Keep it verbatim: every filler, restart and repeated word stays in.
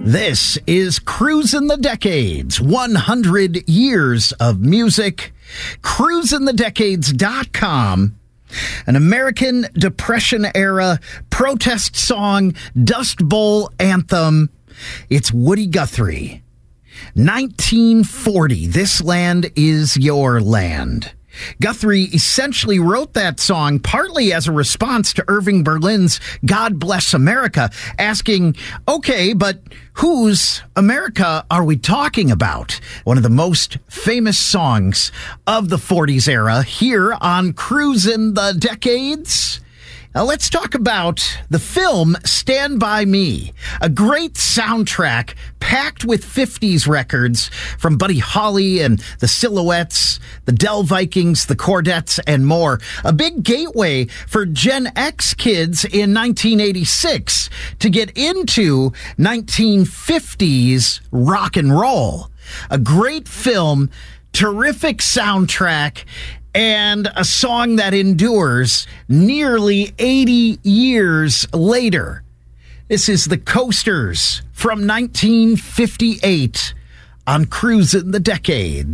This is Cruisin' the Decades, one hundred years of music. cruisin the decades dot com, an American Depression-era protest song, Dust Bowl anthem. It's Woody Guthrie. nineteen forty, This Land Is Your Land. Guthrie essentially wrote that song partly as a response to Irving Berlin's God Bless America, asking, okay, but whose America are we talking about? One of the most famous songs of the forties era here on Cruisin' the Decades. Now let's talk about the film Stand By Me, a great soundtrack packed with fifties records from Buddy Holly and the Silhouettes, the Del Vikings, the Chordettes, and more. A big gateway for Gen X kids in nineteen eighty-six to get into nineteen fifties rock and roll. A great film, terrific soundtrack, and a song that endures nearly eighty years later. This is the Coasters from nineteen fifty-eight on Cruisin' the Decades.